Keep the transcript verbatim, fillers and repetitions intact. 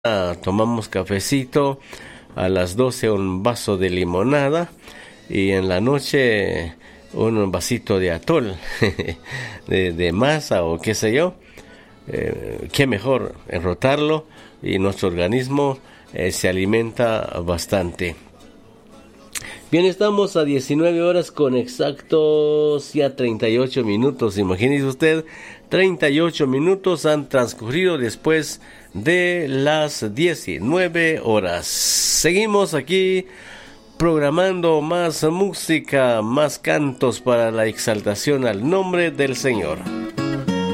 Ah, tomamos cafecito, a las doce un vaso de limonada y en la noche un vasito de atol, de, de masa o qué sé yo. Eh, qué mejor enrotarlo y nuestro organismo eh, se alimenta bastante. Bien, estamos a diecinueve horas con exactos ya treinta y ocho minutos. Imagínese usted, treinta y ocho minutos han transcurrido después de las diecinueve horas. Seguimos aquí programando más música, más cantos para la exaltación al nombre del Señor.